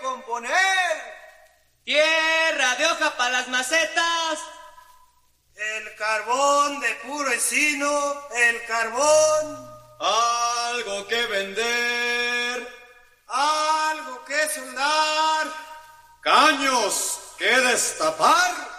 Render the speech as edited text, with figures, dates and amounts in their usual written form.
componer. Tierra de hoja para las macetas. El carbón de puro encino, el carbón. Algo que vender. Algo que soldar. Caños que destapar.